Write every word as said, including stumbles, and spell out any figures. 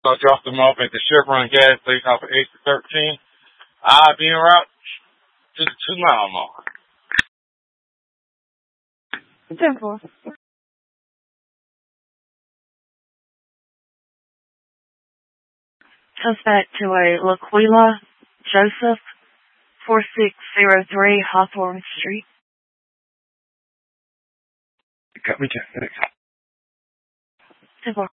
So I dropped them off at the Chevron gas station off of exit thirteen. I'll be en route to the two mile mark. Simple. Suspect to a Laquila Joseph, four six zero three Hawthorne Street. You got me, Jack. Simple.